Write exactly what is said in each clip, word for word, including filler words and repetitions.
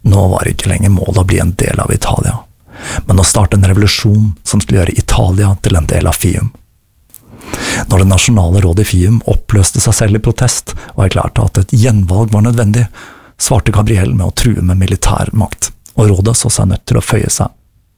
Nå var det ikke lenger målet å bli en del av Italia, men å starte en revolusjon som skulle gjøre Italia til en del av Fium. Når det nasjonale rådet i Fium oppløste seg selv i protest og erklærte at et gjenvalg var nødvendig, svarte Gabriel med å true med militær makt, og rådet så seg nødt til å føye seg.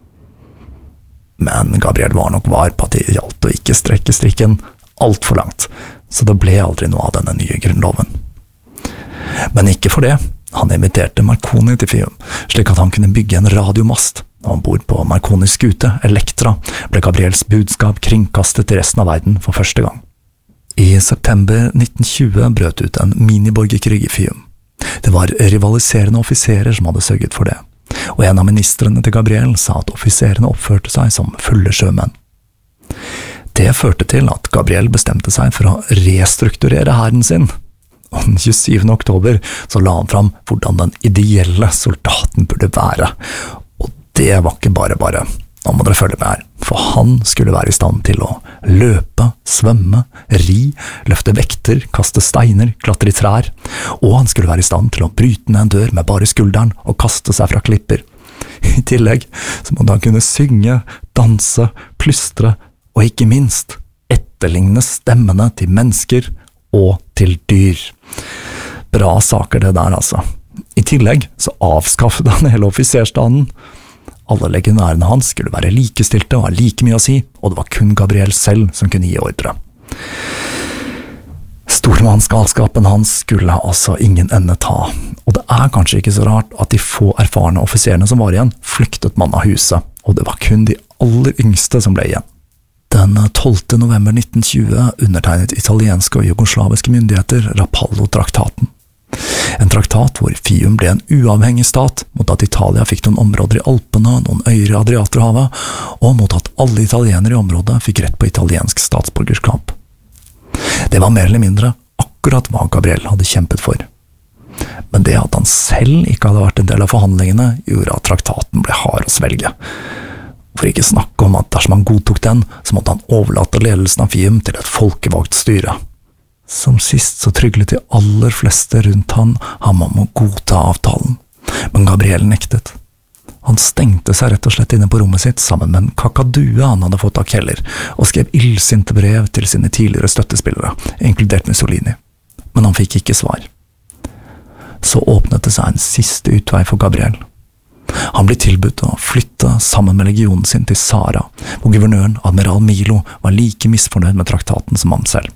Men Gabriel var nok var på at det gjaldt å ikke strekke strikken alt for langt, så det ble aldri noe av denne nye grunnloven. Men ikke for det. Han inviterte Marconi til Fium, slik at han kunne bygge en radiomast. Og ombord på Marconis skute, Elektra, ble Gabriels budskap kringkastet til resten av verden for første gang. I september nitten tjue brøt ut en miniborgerkrig i Fium. Det var rivaliserende offiserer som hadde sørget for det, og en av ministrene til Gabriel sa at offiserene oppførte seg som fulle sjømenn. Det førte til at Gabriel bestemte seg for å restrukturere hæren sin, og den tjuesyvende oktober så la han fram hvordan den ideelle soldaten burde være, og det var ikke bare bare. Nå må dere følge med her, for han skulle være i stand til å løpe, svømme, ri, løfte vekter, kaste steiner, klatre i trær, og han skulle være i stand til å bryte ned en dør med bare skulderen og kaste seg fra klipper. I tillegg så måtte han kunne synge, danse, plystre, og ikke minst etterligne stemmene til mennesker og til dyr. Bra saker det der, altså. I tillegg så avskaffet han hele offiserstanden. Alle legionærene hans skulle være likestilte og ha like mye å si, og det var kun Gabriel selv som kunne gi ordre. Stormannsgalskapen hans skulle altså ingen ende ta, og det er kanskje ikke så rart at de få erfarne offiserene som var igjen flyktet mann av huset, og det var kun de aller yngste som ble igjen. Den tolvte november nitten tjue undertegnet italienske og jugoslaviske myndigheter Rapallo-traktaten. En traktat hvor Fium ble en uavhengig stat mot at Italia fikk noen områder i Alpene, noen øyer i Adriaterhavet, og mot at alle italienere i området fikk rett på italiensk statsborgerskap. Det var mer eller mindre akkurat hva Gabriel hadde kjempet for. Men det at han selv ikke hadde vært en del av forhandlingene, gjorde at traktaten ble hard å svelge. For ikke snakke om at dersom han godtok den, så måtte han overlate ledelsen av Fium til et folkevalgt styre. Som sist så tryglet de aller fleste rundt han ham om å godta avtalen, men Gabriel nektet. Han stengte seg rett og slett inne på rommet sitt sammen med en kakadue han hadde fått av Keller, og skrev illsinte brev til sine tidligere støttespillere, inkludert Mussolini. Men han fikk ikke svar. Så åpnet det seg en siste utvei for Gabriel. Han ble tilbudt å flytte sammen med legionen sin til Sara, hvor guvernøren Admiral Milo var like misfornøyd med traktaten som han selv.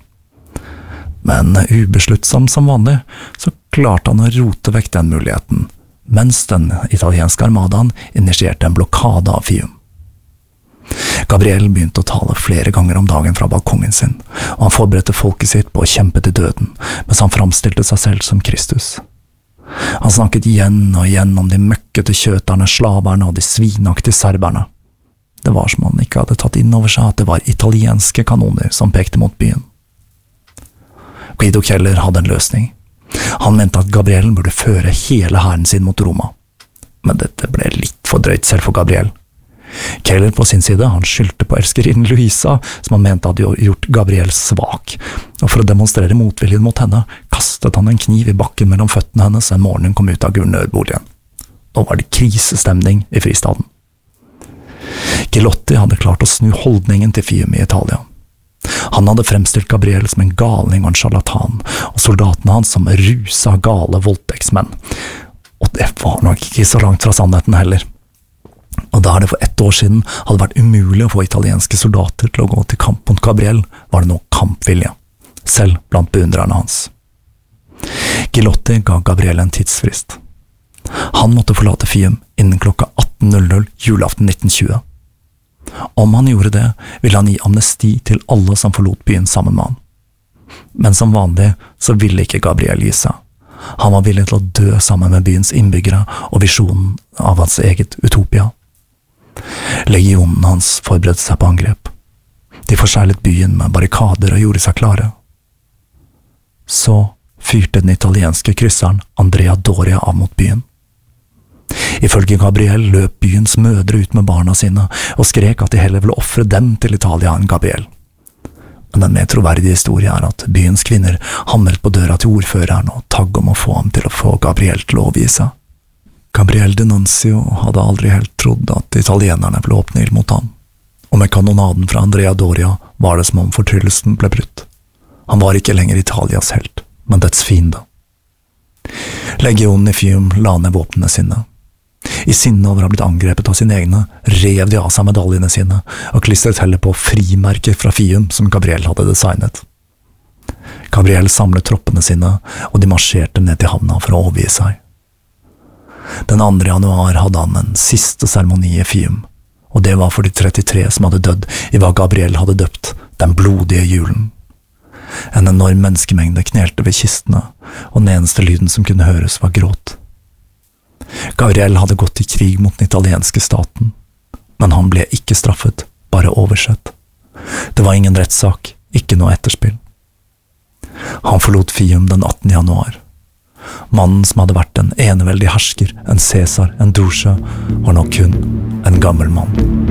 Men ubesluttsom som vanlig, så klarte han å rote vekk den muligheten, mens den italienske armadaen initierte en blokade av Fium. Gabriel begynte å tale flere ganger om dagen fra balkongen sin, og han forberedte folket sitt på å kjempe til døden, mens han framstilte seg selv som Kristus. Han snakket igjen og igjen om de møkkete kjøterne, slaverne og de svinaktige serberne. Det var som han ikke hadde tatt inn over seg at det var italienske kanoner som pekte mot byen. Guido Keller hadde en løsning. Han mente at Gabriel burde føre hele hæren sin mot Roma. Men dette ble litt for drøyt selv for Gabriel. Keller på sin side, han skyldte på elskerinnen Luisa, som han mente hadde gjort Gabriel svak, og for å demonstrere motviljen mot henne, kastet han en kniv i bakken mellom føttene hennes en morgen hun kom ut av guvernørboligen. Nå var det krisestemning i fristaden. Gilotti hadde klart å snu holdningen til Fium i Italia. Han hadde fremstilt Gabriel som en galning og en charlatan, og soldatene hans som rusa gale voldtektsmenn. Og det var nok ikke så langt fra sannheten heller. Og da det for ett år siden hadde vært umulig å få italienske soldater til å gå til kamp mot Gabriel, var det nå kampvilje, selv blant beundrerne hans. Gilotti ga Gabriel en tidsfrist. Han måtte forlate Fium innen klokka atten null null julaften nitten tjue. Om han gjorde det, ville han gi amnesti til alle som forlot byen sammen med han. Men som vanlig så ville ikke Gabriel gi seg. Han var villig til å dø sammen med byens innbyggere og visjonen av hans eget utopia. Legionen hans forberedte seg på angrep. De forseglet byen med barrikader og gjorde seg klare. Så fyrte den italienske krysseren Andrea Doria av mot byen. Ifølge Gabriel løp byens mødre ut med barna sine og skrek at de heller ville offre dem til Italia enn Gabriel. Men den mer troverdige historien er at byens kvinner hamret på døra til ordføreren og tagg om å få ham til å få Gabriel til å overgi seg. Gabriele D'Annunzio hadde aldri helt trodd at italienerne ville åpne ild mot ham, og med kanonaden fra Andrea Doria var det som om fortryllelsen ble brutt. Han var ikke lenger Italias helt, men dets fiende. Legionen i Fiume la ned våpnene sine. I sinne over å ha blitt angrepet av sine egne, rev de av seg medaljene sine og klistret heller på frimerker fra Fiume som Gabriel hadde designet. Gabriel samlet troppene sine, og de marsjerte ned til havna for å overgi seg. Den andre januar hadde han en siste seremoni i Fiume, og det var for de trettitre som hadde dødd i hva Gabriel hadde døpt den blodige julen. En enorm menneskemengde knelte ved kistene, og den eneste lyden som kunne høres var gråt. Gabriel hadde gått i krig mot den italienske staten, men han ble ikke straffet, bare oversett. Det var ingen rettssak, ikke noe etterspill. Han forlot Fiume den attende januar. Mannen som hadde vært en eneveldig hersker, en Cæsar, en Druche, var nå kun en gammel mann.